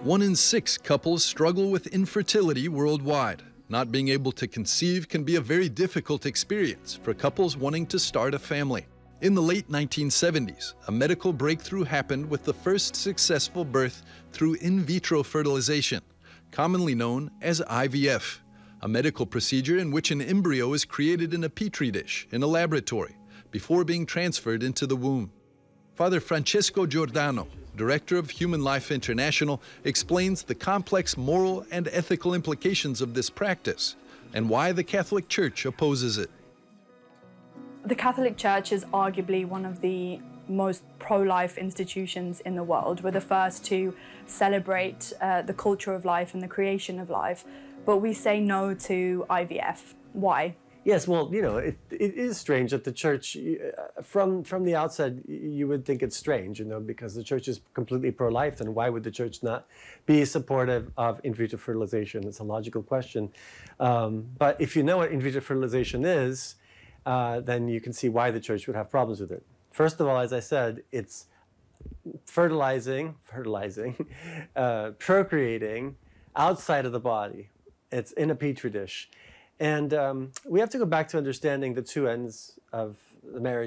1 in 6 couples struggle with infertility worldwide. Not being able to conceive can be a very difficult experience for couples wanting to start a family. In the late 1970s, a medical breakthrough happened with the first successful birth through in vitro fertilization, commonly known as IVF, a medical procedure in which an embryo is created in a petri dish in a laboratory before being transferred into the womb. Father Francesco Giordano, Director of Human Life International, explains the complex moral and ethical implications of this practice and why the Catholic Church opposes it. The Catholic Church is arguably one of the most pro-life institutions in the world. We're the first to celebrate the culture of life and the creation of life, but we say no to IVF. Why? Yes, well, you know, it is strange that the church, from the outset, you would think it's strange, you know, because the church is completely pro-life, and why would the church not be supportive of in vitro fertilization? It's a logical question. But if you know what in vitro fertilization is, then you can see why the church would have problems with it. First of all, as I said, it's fertilizing, procreating outside of the body. It's in a petri dish. And we have to go back to understanding the two ends of the marriage.